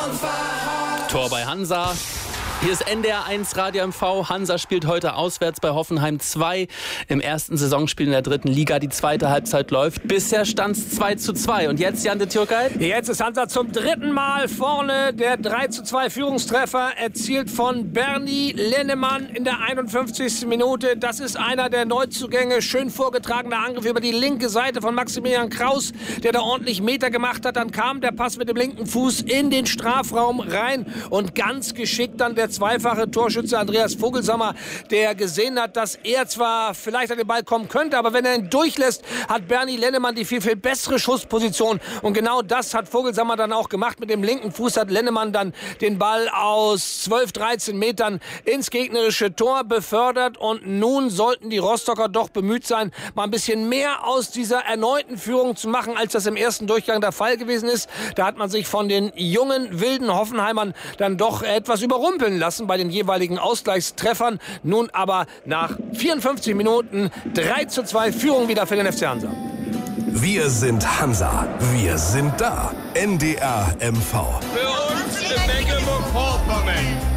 Tor bei Hansa. Hier ist NDR 1 Radio MV. Hansa spielt heute auswärts bei Hoffenheim 2 im ersten Saisonspiel in der 3. Liga. Die zweite Halbzeit läuft. Bisher stand es 2:2. Und jetzt, Jan de Türkay? Jetzt ist Hansa zum 3. Mal vorne. Der 3:2 Führungstreffer erzielt von Bernie Lennemann in der 51. Minute. Das ist einer der Neuzugänge. Schön vorgetragener Angriff über die linke Seite von Maximilian Kraus, der da ordentlich Meter gemacht hat. Dann kam der Pass mit dem linken Fuß in den Strafraum rein. Und ganz geschickt dann der zweifache Torschütze Andreas Vogelsammer, der gesehen hat, dass er zwar vielleicht an den Ball kommen könnte, aber wenn er ihn durchlässt, hat Bernie Lennemann die viel, viel bessere Schussposition. Und genau das hat Vogelsammer dann auch gemacht. Mit dem linken Fuß hat Lennemann dann den Ball aus 12, 13 Metern ins gegnerische Tor befördert. Und nun sollten die Rostocker doch bemüht sein, mal ein bisschen mehr aus dieser erneuten Führung zu machen, als das im ersten Durchgang der Fall gewesen ist. Da hat man sich von den jungen, wilden Hoffenheimern dann doch etwas überrumpeln lassen bei den jeweiligen Ausgleichstreffern. Nun aber nach 54 Minuten 3:2 Führung wieder für den FC Hansa. Wir sind Hansa. Wir sind da. NDR MV. Für uns in Mecklenburg-Vorpommern.